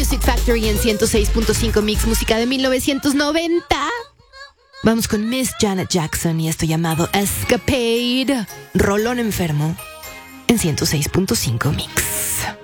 Music Factory en 106.5 Mix, música de 1990. Vamos con Miss Janet Jackson y esto llamado Escapade. Rolón enfermo en 106.5 Mix.